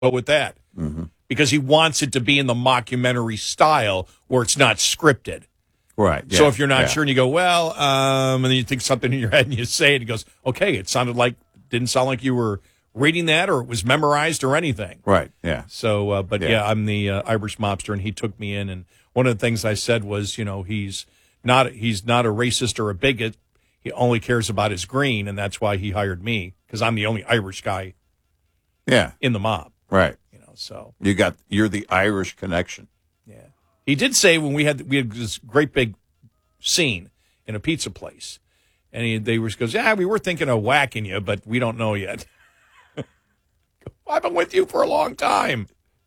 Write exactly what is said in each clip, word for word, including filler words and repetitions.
with that. Mm-hmm. Because he wants it to be in the mockumentary style where it's not scripted. Right. So yeah, if you're not yeah. sure and you go, well, um, and then you think something in your head and you say it, he goes, okay, it sounded like, didn't sound like you were reading that or it was memorized or anything. Right, yeah. So, uh, but yeah, Yeah. I'm the uh, Irish mobster, and he took me in, and one of the things I said was, you know, he's not he's not a racist or a bigot. He only cares about his green, and that's why he hired me, because I'm the only Irish guy Yeah. in the mob. Right. You know, so You got you're the Irish connection. yeah. He did say when we had we had this great big scene in a pizza place, and he they was goes, yeah, we were thinking of whacking you, but we don't know yet. I've been with you for a long time.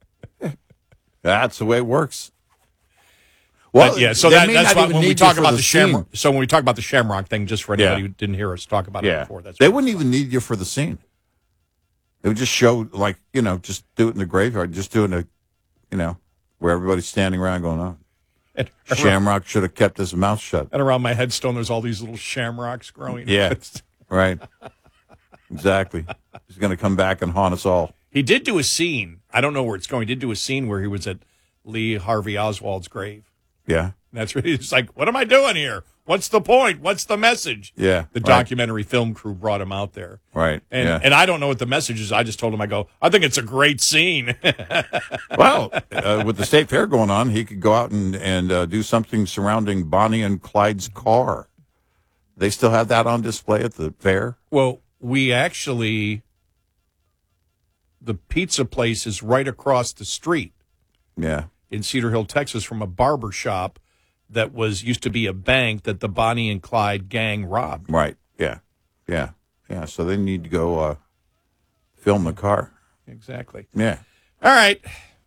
That's the way it works. Well, but yeah, so they that, may that's not why even when we need talk you for about the the Shamrock. scene. So when we talk about the Shamrock thing, just for anybody Yeah. who didn't hear us talk about Yeah. it before, that's They what wouldn't even need you for the scene. They would just show, like, you know, just do it in the graveyard, just do it in a, you know, where everybody's standing around going, oh, and, Shamrock should have kept his mouth shut. and around my headstone, there's all these little shamrocks growing. Yeah, right. Exactly. He's going to come back and haunt us all. He did do a scene. I don't know where it's going. He did do a scene where he was at Lee Harvey Oswald's grave. Yeah. And that's really he's like, what am I doing here? What's the point? What's the message? Yeah. The right. documentary film crew brought him out there. Right. And yeah. and I don't know what the message is. I just told him, I go, I think it's a great scene. Well, uh, with the state fair going on, he could go out and, and uh, do something surrounding Bonnie and Clyde's car. They still have that on display at the fair? Well, we actually, the pizza place is right across the street. Yeah. In Cedar Hill, Texas, from a barber shop that was used to be a bank that the Bonnie and Clyde gang robbed. Right. Yeah. Yeah. Yeah. So they need to go uh, film the car. Exactly. Yeah. All right.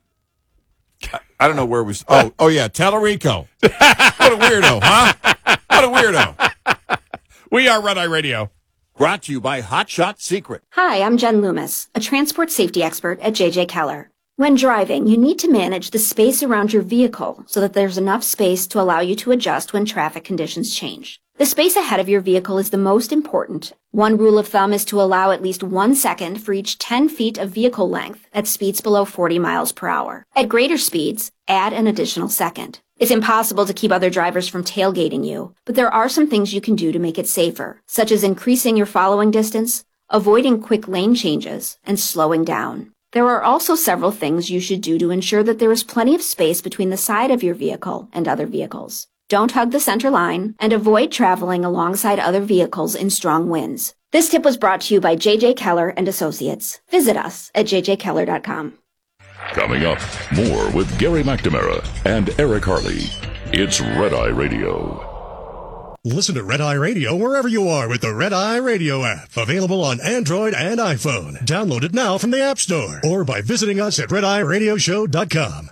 I, I don't know where we. Oh, oh yeah, Tellerico. What a weirdo, huh? What a weirdo. We are Red Eye Radio. Brought to you by Hot Shot Secret. Hi, I'm Jen Loomis, a transport safety expert at J J Keller. When driving, you need to manage the space around your vehicle so that there's enough space to allow you to adjust when traffic conditions change. The space ahead of your vehicle is the most important. One rule of thumb is to allow at least one second for each ten feet of vehicle length at speeds below forty miles per hour. At greater speeds, add an additional second. It's impossible to keep other drivers from tailgating you, but there are some things you can do to make it safer, such as increasing your following distance, avoiding quick lane changes, and slowing down. There are also several things you should do to ensure that there is plenty of space between the side of your vehicle and other vehicles. Don't hug the center line, and avoid traveling alongside other vehicles in strong winds. This tip was brought to you by J J Keller and Associates. Visit us at j j keller dot com. Coming up, more with Gary McNamara and Eric Harley. It's Red Eye Radio. Listen to Red Eye Radio wherever you are with the Red Eye Radio app. Available on Android and iPhone. Download it now from the App Store or by visiting us at red eye radio show dot com.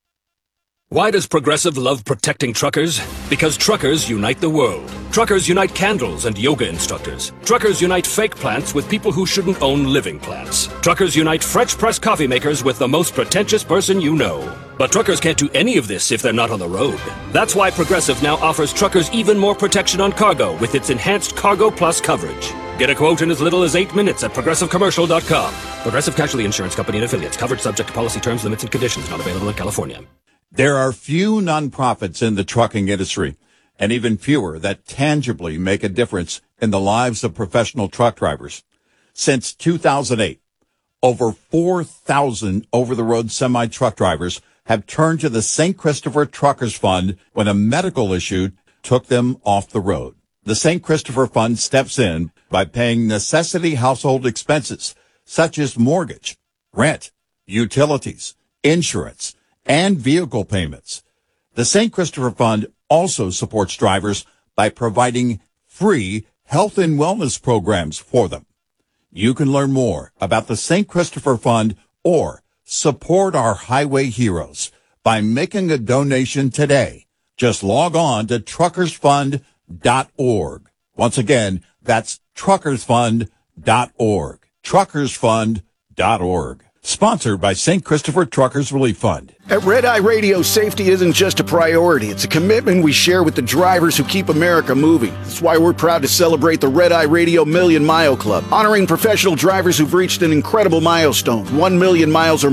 Why does Progressive love protecting truckers? Because truckers unite the world. Truckers unite candles and yoga instructors. Truckers unite fake plants with people who shouldn't own living plants. Truckers unite French press coffee makers with the most pretentious person you know. But truckers can't do any of this if they're not on the road. That's why Progressive now offers truckers even more protection on cargo with its enhanced Cargo Plus coverage. Get a quote in as little as eight minutes at progressive commercial dot com. Progressive Casualty Insurance Company and Affiliates. Coverage subject to policy terms, limits, and conditions. Not available in California. There are few nonprofits in the trucking industry, and even fewer that tangibly make a difference in the lives of professional truck drivers. Since two thousand eight, over four thousand over-the-road semi-truck drivers have turned to the Saint Christopher Truckers Fund when a medical issue took them off the road. The Saint Christopher Fund steps in by paying necessity household expenses, such as mortgage, rent, utilities, insurance, and vehicle payments. The Saint Christopher Fund also supports drivers by providing free health and wellness programs for them. You can learn more about the Saint Christopher Fund or support our highway heroes by making a donation today. Just log on to truckers fund dot org. Once again, that's truckers fund dot org. truckers fund dot org. Sponsored by Saint Christopher Truckers Relief Fund. At Red Eye Radio, safety isn't just a priority. It's a commitment we share with the drivers who keep America moving. That's why we're proud to celebrate the Red Eye Radio Million Mile Club, honoring professional drivers who've reached an incredible milestone, one million miles or